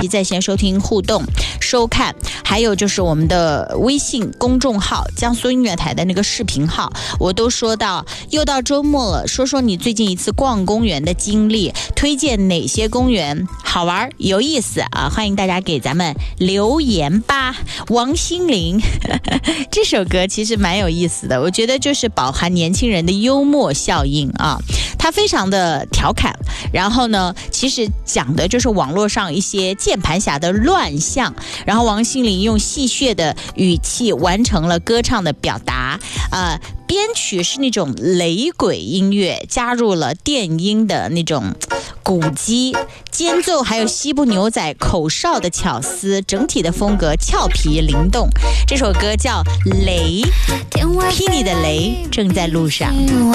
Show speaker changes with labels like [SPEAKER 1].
[SPEAKER 1] 以在线收听、互动、收看，还有就是我们的微信公众号江苏音乐台的那个视频号，我都说到又到周末了，说说你最近一次逛公园的经历，推荐哪些公园好玩有意思啊？欢迎大家给咱们留言吧。王心凌这首歌其实蛮有意思的，我觉得就是饱含年轻人的幽默效应啊，它非常的调侃，然后呢其实讲的就是网络上一些键盘侠的乱象，然后王心凌用戏谑的语气完成了歌唱的表达，编曲是那种雷鬼音乐，加入了电音的那种鼓机间奏，还有西部牛仔口哨的巧思，整体的风格俏皮灵动。这首歌叫雷，霹雳的雷正在路上。